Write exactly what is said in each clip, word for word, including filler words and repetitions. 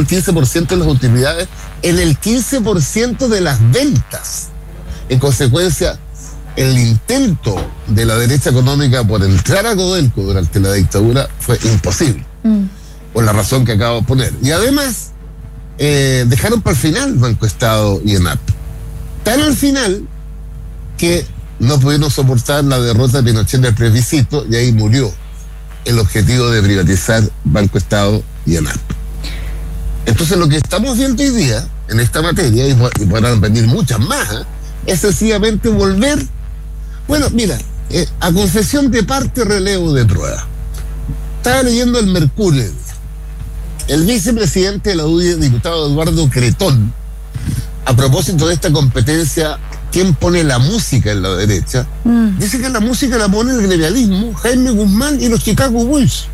el quince por ciento de las utilidades en el quince por ciento de las ventas. En consecuencia, el intento de la derecha económica por entrar a Codelco durante la dictadura fue imposible, mm. por la razón que acabo de poner. Y además, eh, dejaron para el final Banco Estado y ENAP. Tan al final que no pudieron soportar la derrota de Pinochet en el plebiscito y ahí murió el objetivo de privatizar Banco Estado y ENAP. Entonces lo que estamos viendo hoy día en esta materia, y podrán venir muchas más, ¿eh? es sencillamente volver, bueno, mira, eh, a confesión de parte, relevo de prueba. Estaba leyendo el Mercurio, el vicepresidente de la U D I, diputado Eduardo Cretón, a propósito de esta competencia, ¿quién pone la música en la derecha? Mm. Dice que la música la pone el gremialismo, Jaime Guzmán y los Chicago Bulls.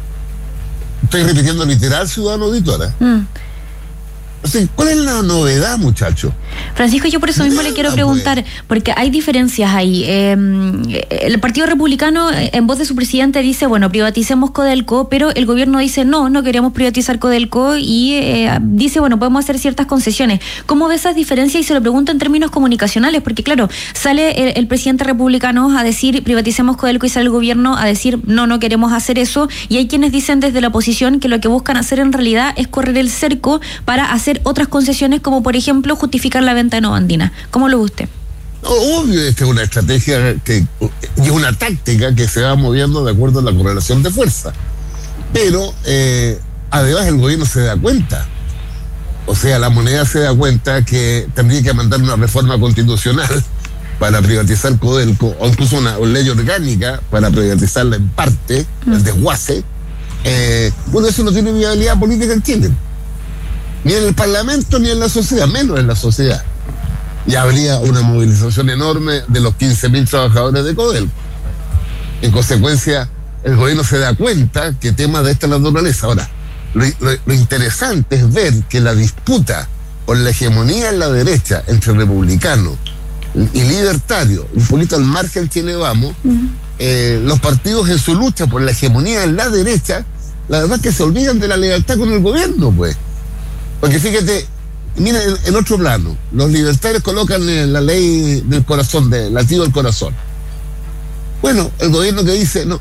Estoy repitiendo literal, ciudadano auditora. Mm. O sea, ¿cuál es la novedad, muchacho? Francisco, yo por eso mismo Nada, le quiero preguntar, pues. porque hay diferencias ahí. Eh, el Partido Republicano, en voz de su presidente, dice, bueno, privaticemos Codelco, pero el gobierno dice, no, no queremos privatizar Codelco y eh, dice, bueno, podemos hacer ciertas concesiones. ¿Cómo ve esas diferencias? Y se lo pregunto en términos comunicacionales, porque claro, sale el, el presidente republicano a decir, privaticemos Codelco, y sale el gobierno a decir, no, no queremos hacer eso, y hay quienes dicen desde la oposición que lo que buscan hacer en realidad es correr el cerco para hacer otras concesiones, como por ejemplo justificar la venta de Novandina. ¿Cómo lo ve usted? Obvio, esta es una estrategia que, y una táctica que se va moviendo de acuerdo a la correlación de fuerza. Pero eh, además el gobierno se da cuenta, o sea, la moneda se da cuenta que tendría que mandar una reforma constitucional para privatizar Codelco, o incluso una, una ley orgánica para privatizarla en parte, mm. el desguace. Eh, bueno, eso no tiene viabilidad política en Chile. Ni en el Parlamento ni en la sociedad, menos en la sociedad. Y habría una movilización enorme de los quince mil trabajadores de Codelco. En consecuencia, el gobierno se da cuenta que temas de esta naturaleza. Ahora, lo, lo, lo interesante es ver que la disputa por la hegemonía en la derecha entre republicanos y libertarios, un poquito al margen Chile Vamos, uh-huh. eh, los partidos en su lucha por la hegemonía en la derecha, la verdad es que se olvidan de la lealtad con el gobierno, pues. Porque fíjate, mira, en, en otro plano, los libertarios colocan en la ley del corazón, del latido del corazón. Bueno, el gobierno que dice, no,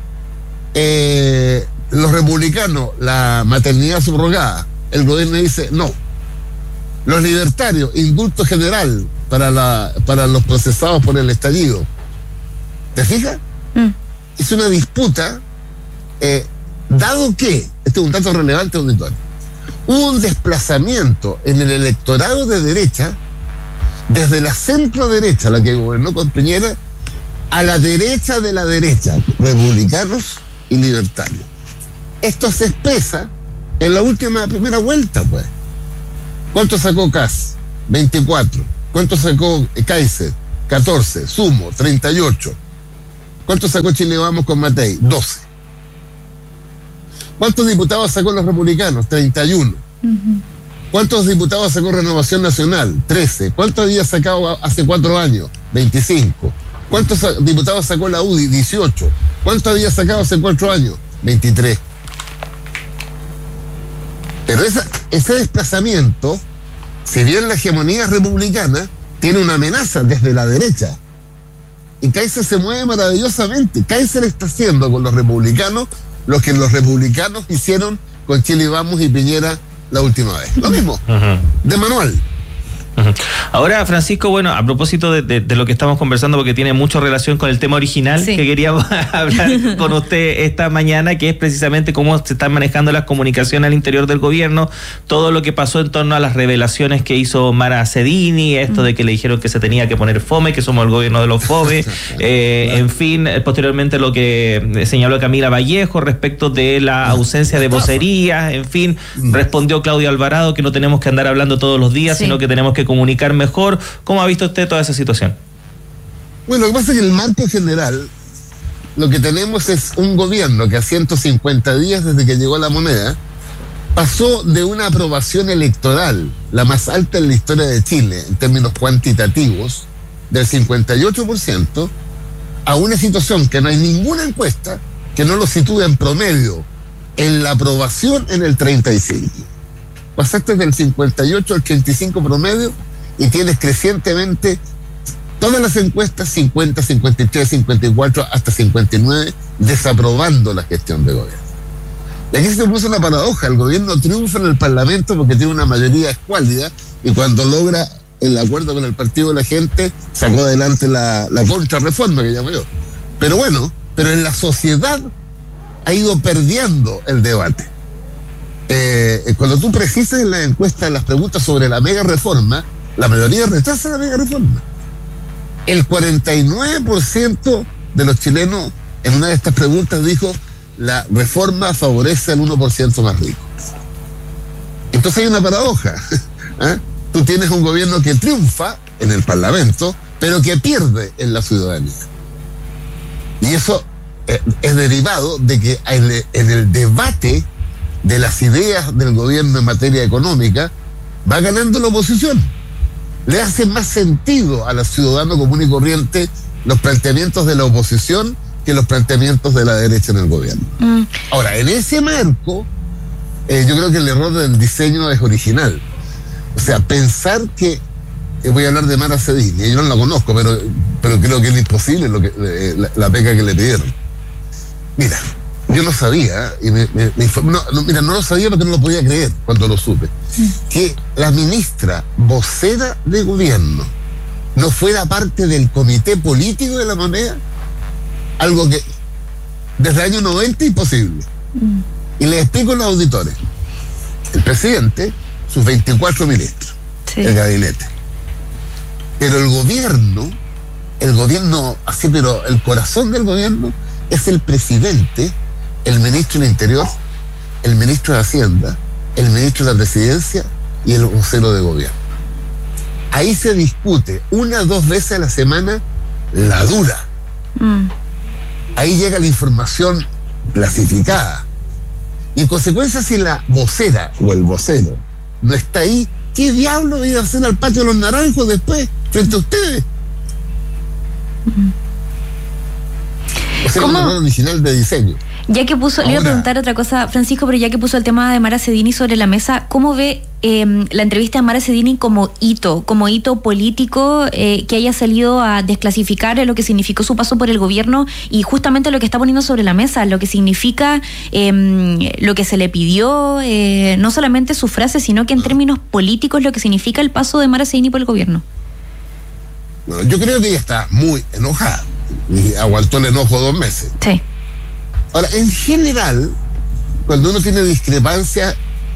eh, los republicanos, la maternidad subrogada, el gobierno dice, no. Los libertarios, indulto general para, la, para los procesados por el estallido. ¿Te fijas? Mm. Es una disputa, eh, dado que, este es un dato relevante, auditorio, hubo un desplazamiento en el electorado de derecha desde la centro derecha, la que gobernó con Piñera, a la derecha de la derecha, republicanos y libertarios. Esto se expresa en la última primera vuelta, pues. ¿Cuánto sacó Kass? veinticuatro. ¿Cuánto sacó Kaiser? catorce. Sumo, treinta y ocho. ¿Cuánto sacó Chile Vamos con Matei? doce. ¿Cuántos diputados sacó los republicanos? treinta y uno. Uh-huh. ¿Cuántos diputados sacó Renovación Nacional? trece. ¿Cuántos había sacado hace cuatro años? veinticinco. ¿Cuántos diputados sacó la U D I? dieciocho. ¿Cuántos había sacado hace cuatro años? veintitrés. Pero esa, ese desplazamiento, si bien la hegemonía republicana, tiene una amenaza desde la derecha. Y Kaiser se mueve maravillosamente. Kaiser está haciendo con los republicanos lo que los republicanos hicieron con Chile Vamos y Piñera la última vez. Lo mismo, uh-huh. de manual. Uh-huh. Ahora, Francisco, bueno, a propósito de, de, de lo que estamos conversando, porque tiene mucha relación con el tema original sí. que queríamos hablar con usted esta mañana, que es precisamente cómo se están manejando las comunicaciones al interior del gobierno, todo lo que pasó en torno a las revelaciones que hizo Mara Cedini, esto uh-huh. de que le dijeron que se tenía que poner FOME, que somos el gobierno de los FOME, eh, en fin, posteriormente lo que señaló Camila Vallejo respecto de la ausencia de vocerías, en fin, respondió Claudio Alvarado que no tenemos que andar hablando todos los días, sí. sino que tenemos que comunicar mejor. ¿Cómo ha visto usted toda esa situación? Bueno, lo que pasa es que en el marco general lo que tenemos es un gobierno que a ciento cincuenta días desde que llegó la moneda pasó de una aprobación electoral, la más alta en la historia de Chile en términos cuantitativos, del cincuenta y ocho por ciento, a una situación que no hay ninguna encuesta que no lo sitúe en promedio en la aprobación en el treinta y cinco por ciento. pasaste del cincuenta y ocho al treinta y cinco promedio y tienes crecientemente todas las encuestas cincuenta, cincuenta y tres, cincuenta y cuatro hasta cincuenta y nueve desaprobando la gestión de gobierno. Y aquí se puso una paradoja, el gobierno triunfa en el Parlamento porque tiene una mayoría escuálida y cuando logra el acuerdo con el partido de la gente sacó adelante la, la contrarreforma que llamo yo. Pero bueno, pero en la sociedad ha ido perdiendo el debate. Eh, cuando tú precisas en la encuesta las preguntas sobre la mega reforma, la mayoría rechaza la mega reforma. El cuarenta y nueve por ciento de los chilenos en una de estas preguntas dijo la reforma favorece al uno por ciento más rico. Entonces hay una paradoja. ¿Eh? Tú tienes un gobierno que triunfa en el Parlamento, pero que pierde en la ciudadanía. Y eso eh, es derivado de que en, en el debate de las ideas del gobierno en materia económica va ganando la oposición. Le hace más sentido a la ciudadano común y corriente los planteamientos de la oposición que los planteamientos de la derecha en el gobierno. Mm. Ahora, en ese marco, eh, yo creo que el error del diseño es original. O sea, pensar que, eh, voy a hablar de Mara Cedini, yo no la conozco, pero, pero creo que es imposible lo que, eh, la, la beca que le pidieron. Mira, yo no sabía, y me, me, me inform, no, no, mira, no lo sabía porque no lo podía creer cuando lo supe, sí. que la ministra vocera de gobierno no fuera parte del comité político de la moneda, algo que desde el año noventa imposible. Mm. Y les explico a los auditores. El presidente, sus veinticuatro ministros, sí. el gabinete. Pero el gobierno, el gobierno, así, pero el corazón del gobierno es el presidente, el ministro del Interior, el ministro de Hacienda, el ministro de la Presidencia y el vocero de gobierno. Ahí se discute una o dos veces a la semana la dura. Mm. Ahí llega la información clasificada. Y en consecuencia, si la vocera o el vocero no está ahí, ¿qué diablo iba a hacer al patio de los naranjos después, frente a ustedes? Mm. O sea, ¿cómo? Un error original de diseño. Ya que puso, Ahora, le iba a preguntar otra cosa, Francisco, pero ya que puso el tema de Mara Cedini sobre la mesa, ¿cómo ve eh, la entrevista de Mara Cedini como hito, como hito político eh, que haya salido a desclasificar lo que significó su paso por el gobierno y justamente lo que está poniendo sobre la mesa, lo que significa eh, lo que se le pidió, eh, no solamente su frase, sino que en términos políticos lo que significa el paso de Mara Cedini por el gobierno? Bueno, yo creo que ella está muy enojada y aguantó el enojo dos meses. Sí. Ahora, en general, cuando uno tiene discrepancia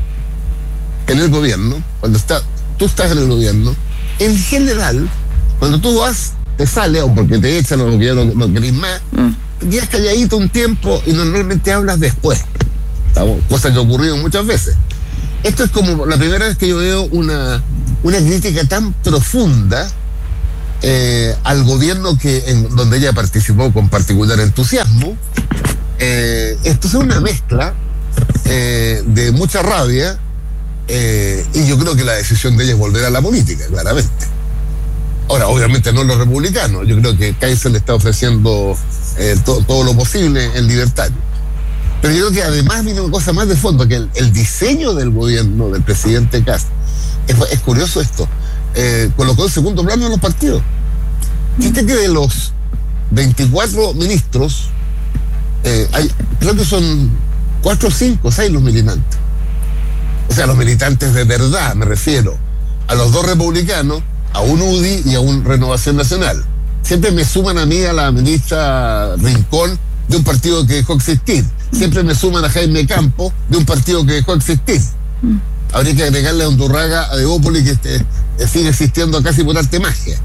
en el gobierno, cuando está, tú estás en el gobierno, en general, cuando tú vas, te sale, o porque te echan, o porque ya no, no querés más, mm. quedas calladito un tiempo y normalmente hablas después. ¿Sabes? Cosa que ha ocurrido muchas veces. Esto es como la primera vez que yo veo una, una crítica tan profunda eh, al gobierno que en donde ella participó con particular entusiasmo. Eh, esto es una mezcla eh, de mucha rabia eh, y yo creo que la decisión de ella es volver a la política, claramente. Ahora, obviamente no los republicanos, yo creo que Kaiser le está ofreciendo eh, to, todo lo posible en libertario. Pero yo creo que además viene una cosa más de fondo, que el, el diseño del gobierno del presidente Kast, es, es curioso esto, eh, colocó en segundo plano a los partidos. Fíjate que de los veinticuatro ministros, Eh, hay, creo que son cuatro, cinco, seis los militantes. O sea, los militantes de verdad, me refiero a los dos republicanos, a un U D I y a un Renovación Nacional. Siempre me suman a mí a la ministra Rincón de un partido que dejó existir. Siempre me suman a Jaime Campo de un partido que dejó existir. Habría que agregarle a Undurraga, a Deópolis, que este, sigue existiendo casi por arte magia.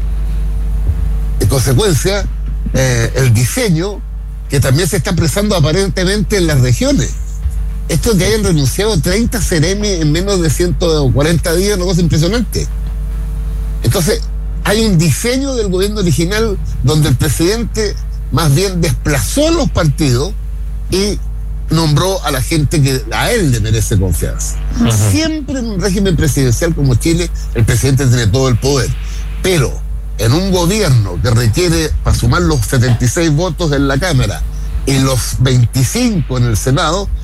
En consecuencia, eh, el diseño que también se está expresando aparentemente en las regiones. Esto que hayan renunciado treinta seremi en menos de ciento cuarenta días, una cosa impresionante. Entonces, hay un diseño del gobierno original donde el presidente más bien desplazó a los partidos y nombró a la gente que a él le merece confianza. Uh-huh. Siempre en un régimen presidencial como Chile, el presidente tiene todo el poder. Pero en un gobierno que requiere, para sumar los setenta y seis votos en la Cámara y los veinticinco en el Senado,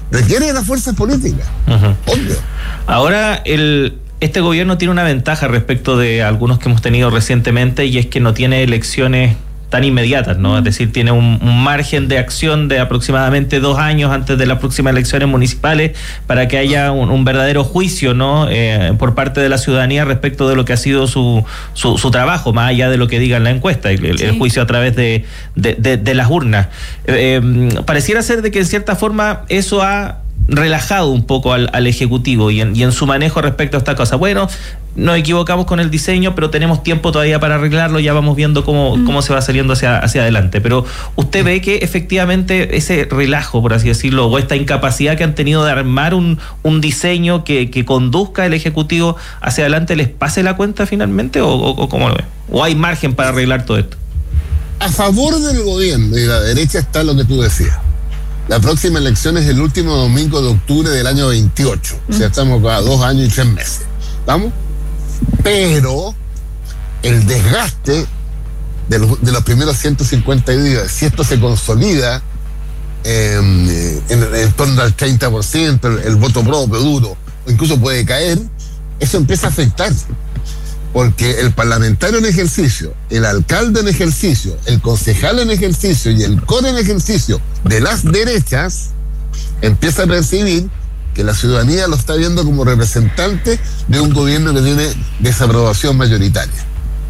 requiere de las fuerzas políticas, uh-huh. obvio. Ahora, el... este gobierno tiene una ventaja respecto de algunos que hemos tenido recientemente, y es que no tiene elecciones tan inmediatas, ¿no? Es decir, tiene un, un margen de acción de aproximadamente dos años antes de las próximas elecciones municipales para que haya un, un verdadero juicio, ¿no? Eh, por parte de la ciudadanía respecto de lo que ha sido su, su, su trabajo, más allá de lo que diga en la encuesta, el, sí. el juicio a través de, de, de, de las urnas. Eh, eh, pareciera ser de que en cierta forma eso ha relajado un poco al, al Ejecutivo y en, y en su manejo respecto a esta cosa. Bueno, nos equivocamos con el diseño, pero tenemos tiempo todavía para arreglarlo, ya vamos viendo cómo, mm. cómo se va saliendo hacia, hacia adelante. Pero ¿usted ve que efectivamente ese relajo, por así decirlo, o esta incapacidad que han tenido de armar un, un diseño que, que conduzca el Ejecutivo hacia adelante, les pase la cuenta finalmente, o, o, o cómo lo ve? ¿O hay margen para arreglar todo esto? A favor del gobierno y de la derecha está lo que tú decías. La próxima elección es el último domingo de octubre del año veintiocho. Mm. O sea, estamos a dos años y tres meses. ¿Vamos? Pero el desgaste de los, de los primeros ciento cincuenta días, si esto se consolida eh, en, en torno al treinta por ciento, el, el voto propio duro, o incluso puede caer, eso empieza a afectar. Porque el parlamentario en ejercicio, el alcalde en ejercicio, el concejal en ejercicio y el core en ejercicio de las derechas empieza a percibir que la ciudadanía lo está viendo como representante de un gobierno que tiene desaprobación mayoritaria.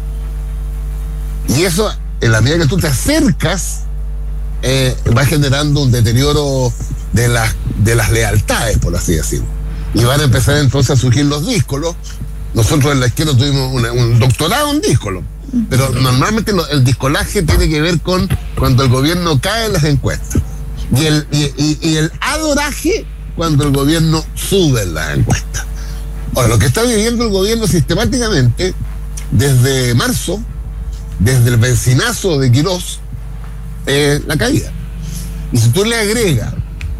Y eso, en la medida que tú te acercas, eh, va generando un deterioro de las, de las lealtades, por así decirlo. Y van a empezar entonces a surgir los díscolos. Nosotros en la izquierda tuvimos una, un doctorado en díscolo, pero normalmente lo, el discolaje tiene que ver con cuando el gobierno cae en las encuestas. Y el, y, y, y el adoraje cuando el gobierno sube en las encuestas. Ahora, lo que está viviendo el gobierno sistemáticamente, desde marzo, desde el benzinazo de Quirós, es la caída. Y si tú le agregas,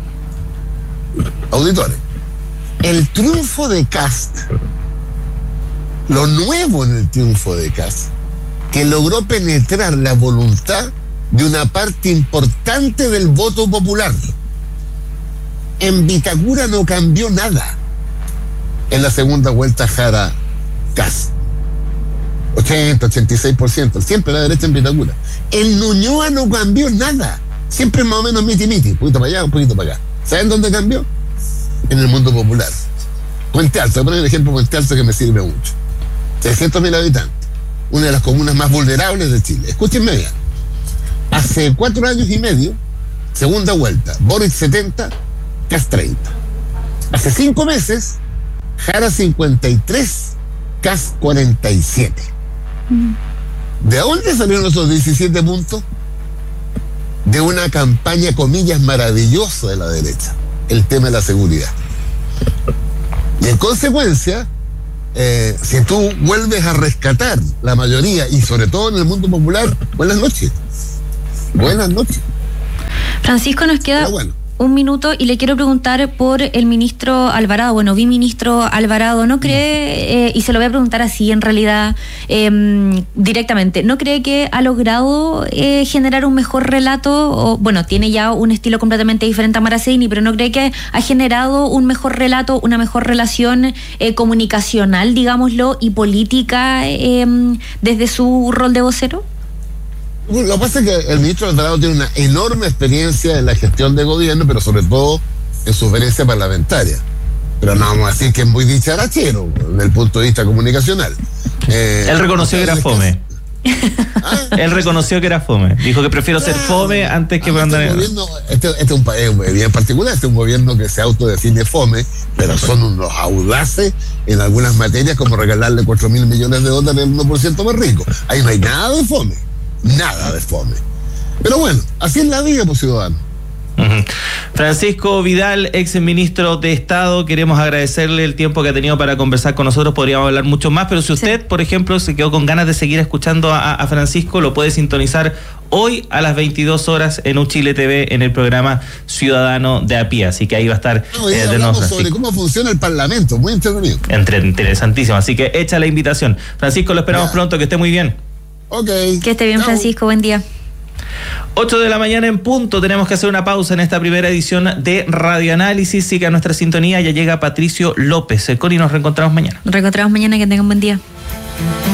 auditores, el triunfo de Kast, lo nuevo en el triunfo de Kast, que logró penetrar la voluntad de una parte importante del voto popular. En Vitacura no cambió nada. En la segunda vuelta Jara Kast, ochenta, ochenta y seis por ciento, siempre la derecha en Vitacura. En Ñuñoa no cambió nada, siempre más o menos miti miti, un poquito para allá, un poquito para acá. ¿Saben dónde cambió? En el mundo popular. Puente Alto, voy a poner el ejemplo de Puente Alto que me sirve mucho. seiscientos mil habitantes, una de las comunas más vulnerables de Chile. Escúchenme bien. Hace cuatro años y medio, segunda vuelta, Boric setenta, Kast treinta. Hace cinco meses, Jara cincuenta y tres, Kast cuarenta y siete. ¿De dónde salieron esos diecisiete puntos? De una campaña, comillas, maravillosa de la derecha, el tema de la seguridad. Y en consecuencia, Eh, si tú vuelves a rescatar la mayoría, y sobre todo en el mundo popular, buenas noches. Buenas noches. Francisco, nos queda bueno. un minuto y le quiero preguntar por el ministro Alvarado. Bueno, viceministro Alvarado, ¿no cree, eh, y se lo voy a preguntar así en realidad eh, directamente, ¿no cree que ha logrado eh, generar un mejor relato? O, bueno, tiene ya un estilo completamente diferente a Marazzini, pero ¿no cree que ha generado un mejor relato, una mejor relación eh, comunicacional, digámoslo, y política eh, desde su rol de vocero? Lo que pasa es que el ministro Alvarado tiene una enorme experiencia en la gestión de gobierno, pero sobre todo en su experiencia parlamentaria. Pero no vamos a decir que es muy dicharachero desde el punto de vista comunicacional. Eh, Él reconoció que era fome. ¿Ah? Él reconoció que era fome. Dijo que prefiero claro. ser fome antes que mandar. Este, gobierno, este, este es un país bien particular, este es un gobierno que se autodefine fome, pero son unos audaces en algunas materias, como regalarle cuatro mil millones de dólares al uno por ciento más rico. Ahí no hay nada de fome. Nada de fome. Pero bueno, así es la vida, pues, ciudadano. Uh-huh. Francisco Vidal, ex ministro de Estado, queremos agradecerle el tiempo que ha tenido para conversar con nosotros. Podríamos hablar mucho más, pero si usted, sí. por ejemplo, se quedó con ganas de seguir escuchando a, a Francisco, lo puede sintonizar hoy a las veintidós horas en Uchile T V en el programa Ciudadano de a pie. Así que ahí va a estar no, eh, de nuevo sobre cómo funciona el Parlamento, muy entretenido. Entre, interesantísimo, así que echa la invitación. Francisco, lo esperamos ya. pronto, que esté muy bien. Okay. Que esté bien, Chao. Francisco, buen día. ocho de la mañana en punto, tenemos que hacer una pausa en esta primera edición de Radio Análisis. Siga nuestra sintonía, ya llega Patricio López. Cori, nos reencontramos mañana. Nos reencontramos mañana, que tengan un buen día.